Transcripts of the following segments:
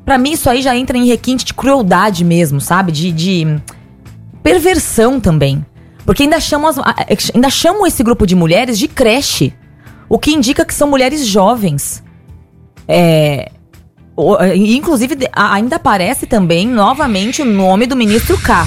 Pra mim isso aí já entra em requinte de crueldade mesmo, sabe? De perversão também. Porque ainda chamam esse grupo de mulheres de creche. O que indica que são mulheres jovens. Inclusive, ainda aparece também novamente o nome do ministro K,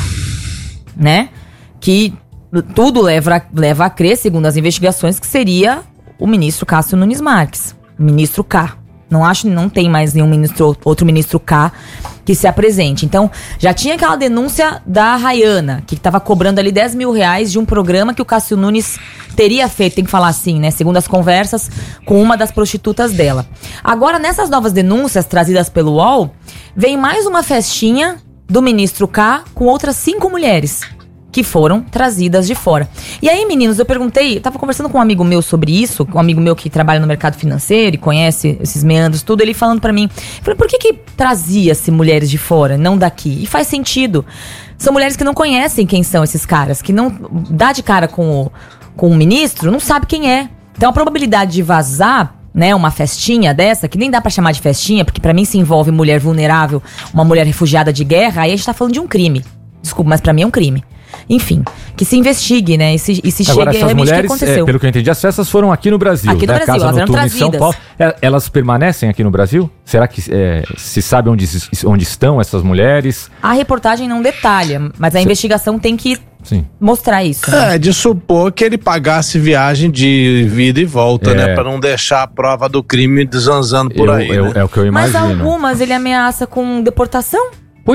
né? Que tudo leva a crer, segundo as investigações, que seria o ministro Cássio Nunes Marques. Ministro K. Não tem mais nenhum outro ministro K que se apresente. Então, já tinha aquela denúncia da Rayana, que estava cobrando ali R$10 mil de um programa que o Cássio Nunes teria feito, tem que falar assim, né? Segundo as conversas com uma das prostitutas dela. Agora, nessas novas denúncias trazidas pelo UOL, vem mais uma festinha do ministro K com outras 5 mulheres que foram trazidas de fora. E aí, meninos, eu tava conversando com um amigo meu sobre isso, um amigo meu que trabalha no mercado financeiro e conhece esses meandros, tudo, ele falando pra mim, falei, por que trazia-se mulheres de fora, não daqui? E faz sentido. São mulheres que não conhecem quem são esses caras, que não dá de cara com o ministro, não sabe quem é. Então a probabilidade de vazar, né, uma festinha dessa, que nem dá pra chamar de festinha, porque pra mim se envolve mulher vulnerável, uma mulher refugiada de guerra, aí a gente tá falando de um crime. Desculpa, mas pra mim é um crime. Enfim, que se investigue, né? E se agora, chegue realmente o que aconteceu. Pelo que eu entendi, as festas foram aqui no Brasil. Aqui no Brasil, elas eram trazidas. Em São Paulo. Elas permanecem aqui no Brasil? Será que se sabe onde estão essas mulheres? A reportagem não detalha, mas a investigação tem que mostrar isso. Né? De supor que ele pagasse viagem de vida e volta, né? Pra não deixar a prova do crime zanzando por aí. Né? É o que eu imagino. Mas algumas ele ameaça com deportação? Pois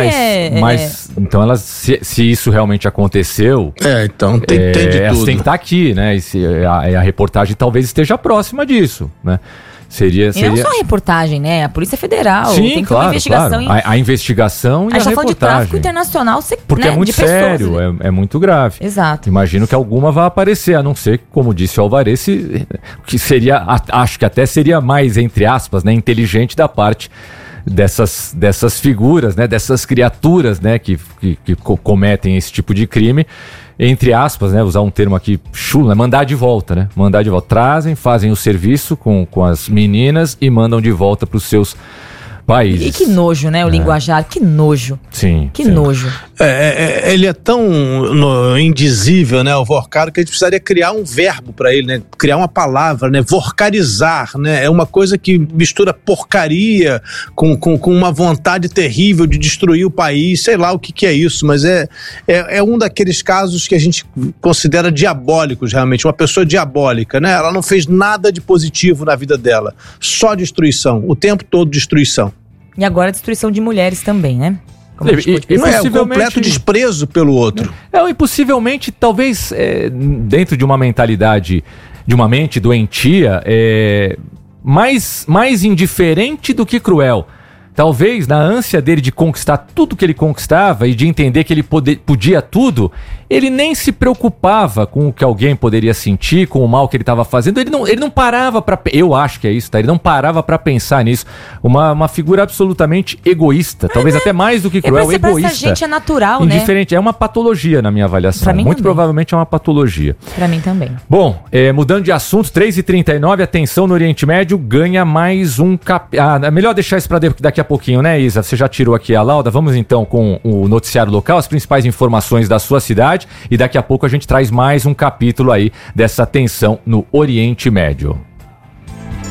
mas então elas, se isso realmente aconteceu, então tem de elas tudo. Tem que estar aqui, né? E a reportagem talvez esteja próxima disso, né? Seria... E não só a reportagem, né? A Polícia Federal. Sim, tem que ter uma investigação. Claro. A investigação e a reportagem. A gente tá falando de tráfico internacional, porque é muito sério, pessoas, é muito grave. Exato. Imagino que alguma vai aparecer, a não ser, como disse o Alvarez, que seria, acho que até seria mais, entre aspas, né, inteligente da parte dessas figuras, né, dessas criaturas, né, que cometem esse tipo de crime, entre aspas, né, usar um termo aqui chulo, né, mandar de volta, né, trazem, fazem o serviço com as meninas e mandam de volta para os seus países. E que nojo, né, o linguajar, que nojo. Sim. Nojo. Ele é tão indizível, né, o vorcaro, que a gente precisaria criar um verbo para ele, né, criar uma palavra, né, vorcarizar, né, é uma coisa que mistura porcaria com uma vontade terrível de destruir o país, sei lá o que é isso, mas é um daqueles casos que a gente considera diabólicos, realmente, uma pessoa diabólica, né, ela não fez nada de positivo na vida dela, só destruição, o tempo todo destruição. E agora a destruição de mulheres também, né? O completo desprezo pelo outro. E possivelmente, talvez, dentro de uma mentalidade, de uma mente doentia, mais indiferente do que cruel. Talvez, na ânsia dele de conquistar tudo que ele conquistava e de entender que ele podia tudo, ele nem se preocupava com o que alguém poderia sentir, com o mal que ele estava fazendo. Ele não parava para... Eu acho que é isso, tá? Ele não parava para pensar nisso. Uma figura absolutamente egoísta, talvez até mais do que cruel, egoísta. Pra essa gente é natural, indiferente. Né? É uma patologia na minha avaliação. Pra mim muito também. Provavelmente é uma patologia. Pra mim também. Bom, mudando de assunto, 3h39, a tensão no Oriente Médio ganha mais um é melhor deixar isso para daqui a pouquinho, né, Isa? Você já tirou aqui a lauda. Vamos então com o noticiário local, as principais informações da sua cidade, e daqui a pouco a gente traz mais um capítulo aí dessa tensão no Oriente Médio.